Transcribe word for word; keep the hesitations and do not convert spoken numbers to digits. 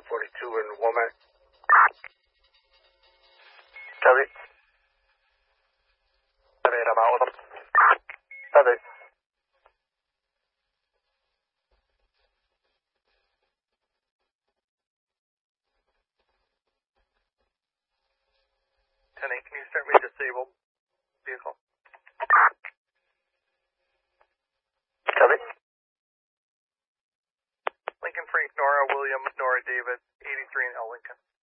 forty-two in Womack. Copy. Copy, I'm out with them. Copy. ten eight, can you start me disabled vehicle? Copy. Lincoln Frank, Nora William, Nora David, eighty-three in L. Lincoln.